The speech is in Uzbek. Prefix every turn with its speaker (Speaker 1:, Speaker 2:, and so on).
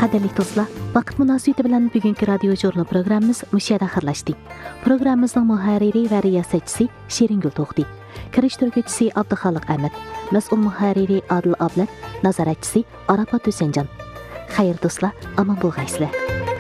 Speaker 1: Qadirli do'stlar, vaqt munosabati bilan bugungi radio jurnal programmamiz mushada xirlashdi. Programmamizning muharriri va riyosatchisi Shiringul To'xti, kirishtiruvchisi Abduxoliq Ahmad, mas'ul muharriri Adil Ablat, nazoratchisi Arafat Husaynjon. Xayr do'stlar, omon bo'lgaysizlar.